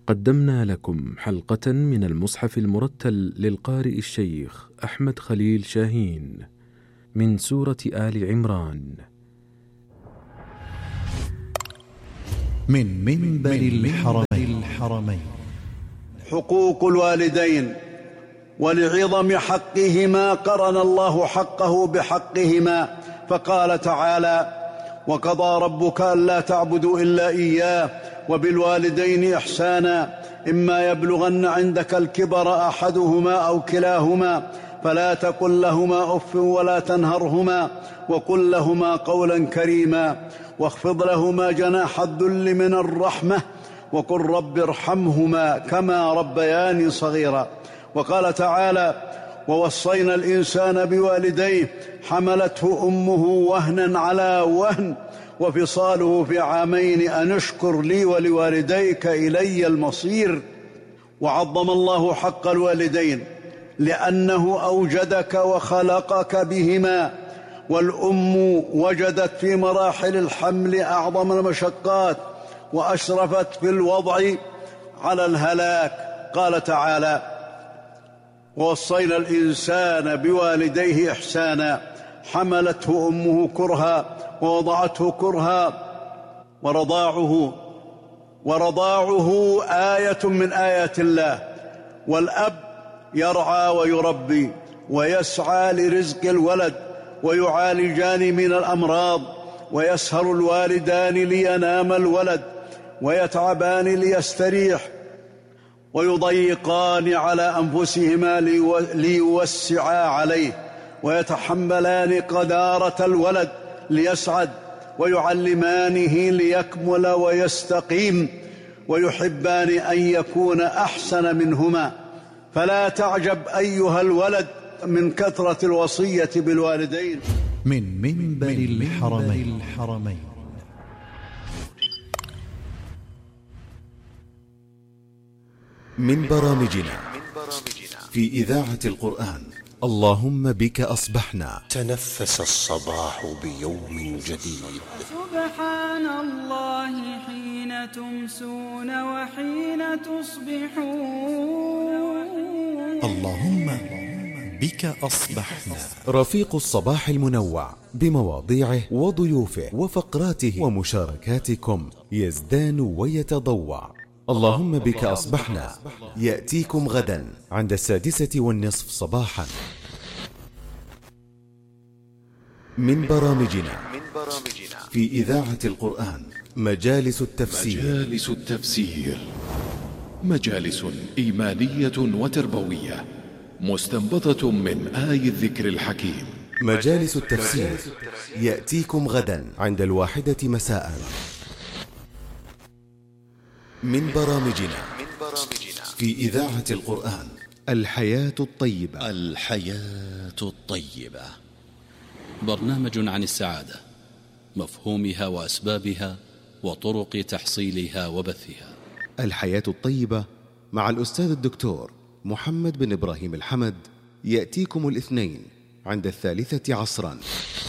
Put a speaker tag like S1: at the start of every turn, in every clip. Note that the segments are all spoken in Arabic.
S1: قدمنا لكم حلقة من المصحف المرتل للقارئ الشيخ أحمد خليل شاهين من سورة آل عمران،
S2: من منبر الحرمين.
S3: حقوق الوالدين، ولعظم حقهما قرن الله حقه بحقهما، فقال تعالى: وقضى ربك ألا تعبدوا إلا إياه وبالوالدين إحسانا إما يبلغن عندك الكبر أحدهما أو كلاهما فلا تقل لهما أف ولا تنهرهما وقل لهما قولا كريما واخفض لهما جناح الذل من الرحمة وقل رب ارحمهما كما ربياني صغيرا. وقال تعالى: ووصينا الإنسان بوالديه حملته أمه وهنا على وهن وفصاله في عامين أن اشكر لي ولوالديك إلي المصير. وعظم الله حق الوالدين لأنه أوجدك وخلقك بهما، والأم وجدت في مراحل الحمل أعظم المشقات وأشرفت في الوضع على الهلاك. قال تعالى: ووصينا الإنسان بوالديه إحسانا حملته أمه كرها ووضعته كرها. ورضاعه آية من آيات الله، والأب يرعى ويربي ويسعى لرزق الولد ويعالجان من الأمراض، ويسهر الوالدان لينام الولد ويتعبان ليستريح، ويضيقان على أنفسهما ليوسعا عليه، ويتحملان قدارة الولد ليسعد، ويعلمانه ليكمل ويستقيم، ويحبان أن يكون أحسن منهما. فلا تعجب أيها الولد من كثرة الوصية بالوالدين.
S2: من منبر الحرمين.
S4: من برامجنا في إذاعة القرآن. اللهم بك أصبحنا.
S5: تنفس الصباح بيوم جديد.
S6: سبحان الله حين تمسون وحين تصبحون.
S2: اللهم بك أصبحنا.
S4: رفيق الصباح المنوع بمواضيعه وضيوفه وفقراته ومشاركاتكم يزدان ويتضوع. اللهم بك أصبحنا يأتيكم غدا عند 6:30 صباحا. من برامجنا في إذاعة القرآن مجالس التفسير.
S7: مجالس إيمانية وتربوية مستنبطة من آي الذكر الحكيم.
S4: مجالس التفسير يأتيكم غدا عند 1 مساء. من برامجنا في إذاعة القرآن الحياة الطيبة.
S8: برنامج عن السعادة، مفهومها وأسبابها وطرق تحصيلها وبثها.
S4: الحياة الطيبة مع الأستاذ الدكتور محمد بن إبراهيم الحمد يأتيكم الاثنين عند 3 عصرا.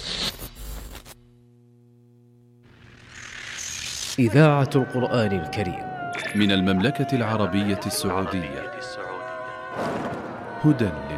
S9: إذاعة القرآن الكريم
S7: من المملكة العربية السعودية. هدى